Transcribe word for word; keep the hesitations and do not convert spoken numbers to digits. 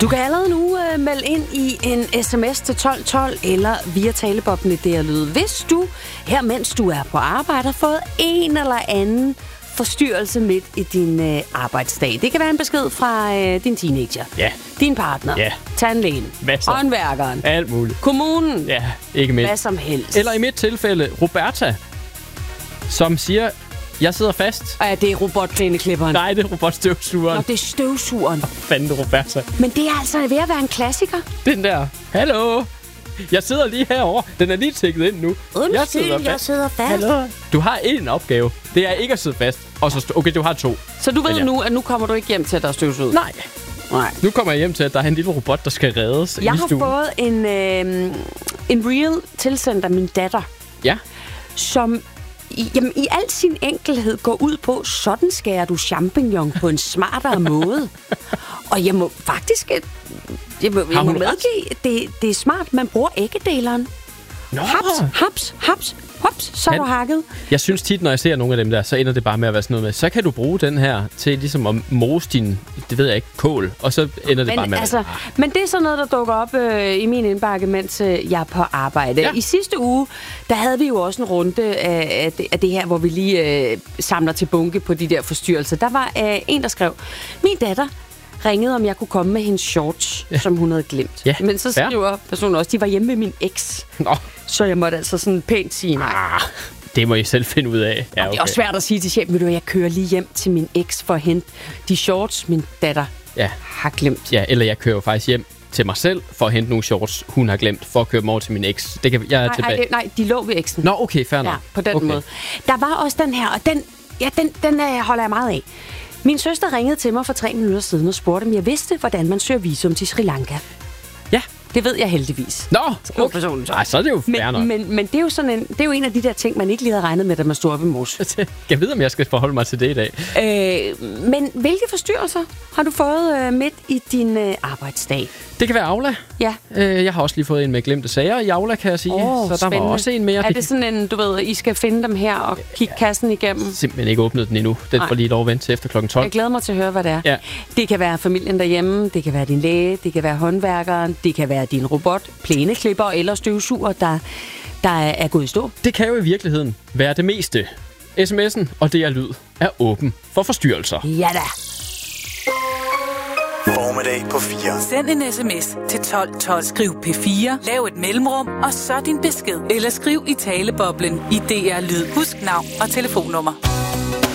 Du kan allerede nu uh, melde ind i en sms til tolv tolv eller via taleboblen i D R Lyd, hvis du her, mens du er på arbejde, har fået en eller anden forstyrrelse midt i din uh, arbejdsdag. Det kan være en besked fra uh, din teenager, Ja. din partner, Ja. tandlægen, Masser. håndværkeren, Alt muligt. kommunen, Ja, ikke mindst. hvad som helst. Eller i mit tilfælde, Roberta, som siger, jeg sidder fast. Og ja, det er robotplæneklipperen. Nej, det er robotstøvsugeren. Nå, det er støvsugeren. Fanden, det er Roberta. Men det er altså ved at være en klassiker. Den der, hallo, jeg sidder lige herovre. Den er lige tækket ind nu. Undskyld, jeg sidder fast. Hallo. Du har én opgave. Det er ikke at sidde fast. Og så stå- okay, du har to. Så du ved Ja. nu, at nu kommer du ikke hjem til, at der er støvsuget? Nej. Nej. Nu kommer jeg hjem til, at der er en lille robot, der skal reddes Jeg i har stuen. fået en, øh, en reel tilsendt af min datter, Ja. som i, jamen, i al sin enkelhed går ud på, sådan skærer du champignon på en smartere måde. Og jeg må faktisk øh, jeg må, jeg Har må hun medgive, det, det er smart. Man bruger æggedeleren. Nå. Haps, haps, haps, hops, så er Han- du hakket. Jeg synes tit, når jeg ser nogle af dem der, så ender det bare med at være sådan noget med, så kan du bruge den her til ligesom at mose din, det ved jeg ikke, kål. Og så ender det bare Men, med altså, at men det er sådan noget, der dukker op øh, i min indbakke, mens øh, jeg er på arbejde. Ja. I sidste uge, der havde vi jo også en runde af, af, det, af det her, hvor vi lige øh, samler til bunke på de der forstyrrelser. Der var øh, en, der skrev, min datter ringede, om jeg kunne komme med hendes shorts, ja. som hun havde glemt. Ja, Men så fair. skriver personen også, de var hjemme med min eks. Nå, Så jeg måtte altså sådan pænt sige nej. ah, det må I selv finde ud af. Ja, Det er også svært at sige til chefen, ved du hvad, jeg kører lige hjem til min eks for at hente de shorts, min datter Ja. har glemt. Ja, eller jeg kører jo faktisk hjem til mig selv for at hente nogle shorts, hun har glemt, for at køre dem over til min eks. Det kan jeg er Nej, tilbage. nej, det, nej, de lå ved eksen. Nå, okay, fair nok. Ja, på den okay. måde. Der var også den her, og den, ja, den, den øh, holder jeg meget af. Min søster ringede til mig for tre minutter siden og spurgte, om jeg vidste, hvordan man søger visum til Sri Lanka. Ja. Det ved jeg heldigvis. Nå, Skriver okay. personen så. Ej, så er det jo fair nok. Men, men, men det, er jo sådan en, det er jo en af de der ting, man ikke lige havde regnet med, da man stod op i mors. Jeg ved, om jeg skal forholde mig til det i dag. Øh, men hvilke forstyrrelser har du fået øh, midt i din øh, arbejdsdag? Det kan være Aula. Ja. Øh, jeg har også lige fået en med glemte sager i Aula, kan jeg sige. Åh, så der spændende. var også en mere. Er det sådan en, du ved, I skal finde dem her og kigge kassen igennem? Simpelthen ikke åbnet den endnu. Den Nej. får lige lov at vente til efter klokken tolv. Jeg glæder mig til at høre, hvad det er. Ja. Det kan være familien derhjemme, det kan være din læge, det kan være håndværkeren, det kan være din robot, plæneklipper eller støvsuger, der, der er gået i stå. Det kan jo i virkeligheden være det meste. sms'en og det er lyd er åben for forstyrrelser. Ja da. Formiddag på fire. Send en sms til tolv tolv. Skriv P fire, lav et mellemrum, og så din besked. Eller skriv i taleboblen i D R Lyd. Husk navn og telefonnummer.